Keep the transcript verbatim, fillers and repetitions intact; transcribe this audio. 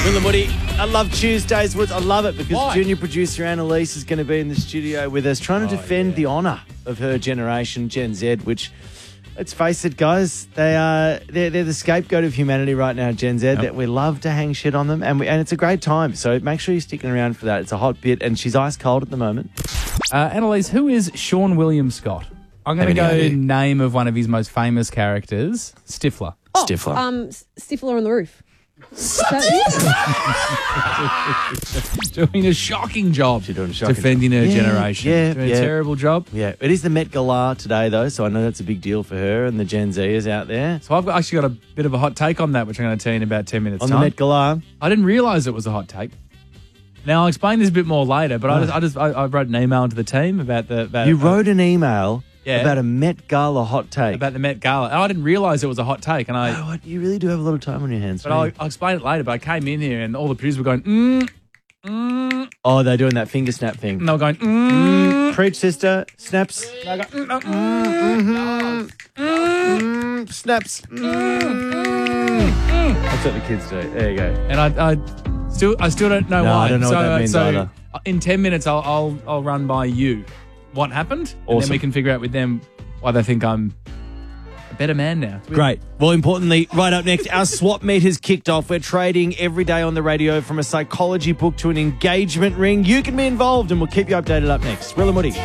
Will and Woody, I love Tuesdays. Woods. I love it because Why? junior producer Annalise is going to be in the studio with us trying to Oh, defend yeah. the honour of her generation, Gen Z, which, let's face it, guys, they are, they're, they're the scapegoat of humanity right now, Gen Z. That we love to hang shit on them, and, we, and it's a great time. So make sure you're sticking around for that. It's a hot bit, and she's ice cold at the moment. Uh, Annalise, who is Sean William Scott? I'm going to Have go any idea? name of one of his most famous characters, Stifler. Oh, Stifler. Um, S- Stifler on the roof. Is that it? Doing a shocking job She's doing a shocking defending her job. Yeah, generation. yeah, Doing yeah. a terrible job. Yeah, it is the Met Gala today, though, so I know that's a big deal for her and the Gen Zers out there. So I've actually got a bit of a hot take on that, which I'm going to tell you in about ten minutes' On time. the Met Gala. I didn't realise it was a hot take. Now, I'll explain this a bit more later, but I just, I, just I, I wrote an email to the team about the... About, You wrote an email Yeah. about a Met Gala hot take. about the Met Gala. And I didn't realise it was a hot take, and I... Oh, what? You really do have a lot of time on your hands. But don't I'll, you? I'll explain it later, but I came in here and all the producers were going, mm, mm, Oh, they're doing that finger snap thing. and they were going, mm. Preach, sister. Snaps. And I go, mm, no, mm, Mm, snaps. Mm. That's what the kids do. There you go. and I, I still, I still don't know No, why. I don't know so, what that means so either. in ten minutes, I'll, I'll, I'll run by you what happened, and then Awesome. we can figure out with them why they think I'm a better man now. It's weird. Great. Well, importantly, right up next, our swap meet has kicked off. We're trading every day on the radio from a psychology book to an engagement ring. You can be involved, and we'll keep you updated up next. Will and Woody.